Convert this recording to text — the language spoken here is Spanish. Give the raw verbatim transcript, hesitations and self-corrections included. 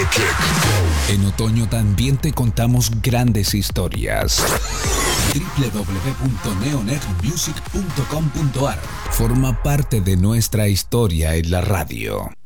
En otoño también te contamos grandes historias. doble u doble u doble u punto neonet music punto com punto a r Forma parte de nuestra historia en la radio.